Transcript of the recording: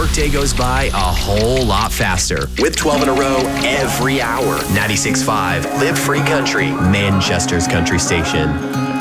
workday goes by a whole lot faster. With 12 in a row every hour. 96.5, Live Free Country, Manchester's country station.